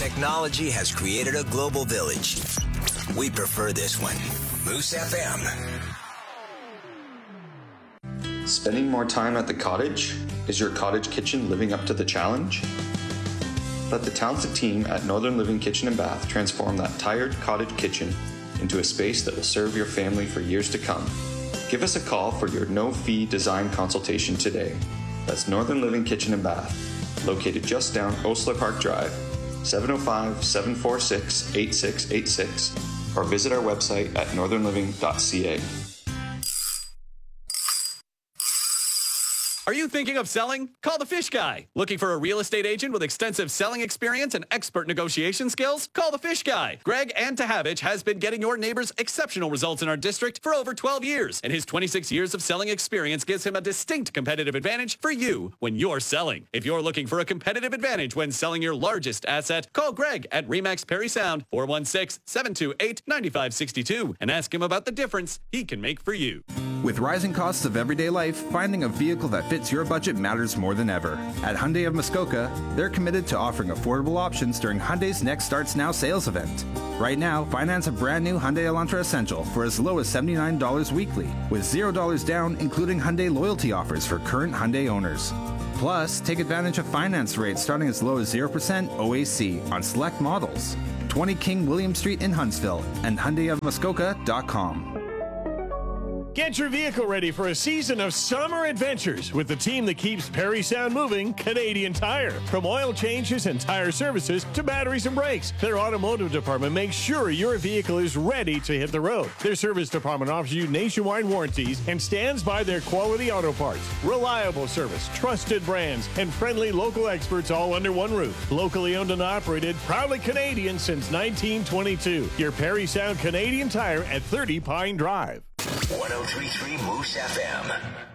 technology has created a global village. We prefer this one. Moose FM. Spending more time at the cottage? Is your cottage kitchen living up to the challenge? Let the talented team at Northern Living Kitchen and Bath transform that tired cottage kitchen into a space that will serve your family for years to come. Give us a call for your no-fee design consultation today. That's Northern Living Kitchen and Bath, located just down Osler Park Drive, 705-746-8686, or visit our website at northernliving.ca. Are you thinking of selling? Call the Fish Guy. Looking for a real estate agent with extensive selling experience and expert negotiation skills? Call the Fish Guy. Greg Antahavich has been getting your neighbors exceptional results in our district for over 12 years, and his 26 years of selling experience gives him a distinct competitive advantage for you when you're selling. If you're looking for a competitive advantage when selling your largest asset, call Greg at Remax Perry Sound, 416-728-9562, and ask him about the difference he can make for you. With rising costs of everyday life, finding a vehicle that fits your budget matters more than ever. At Hyundai of Muskoka, they're committed to offering affordable options during Hyundai's Next Starts Now sales event. Right now, finance a brand new Hyundai Elantra Essential for as low as $79 weekly, with $0 down, including Hyundai loyalty offers for current Hyundai owners. Plus, take advantage of finance rates starting as low as 0% OAC on select models. 20 King William Street in Huntsville and HyundaiofMuskoka.com. Get your vehicle ready for a season of summer adventures with the team that keeps Perry Sound moving, Canadian Tire. From oil changes and tire services to batteries and brakes, their automotive department makes sure your vehicle is ready to hit the road. Their service department offers you nationwide warranties and stands by their quality auto parts. Reliable service, trusted brands, and friendly local experts all under one roof. Locally owned and operated, proudly Canadian since 1922. Your Perry Sound Canadian Tire at 30 Pine Drive. 103.3 Moose FM.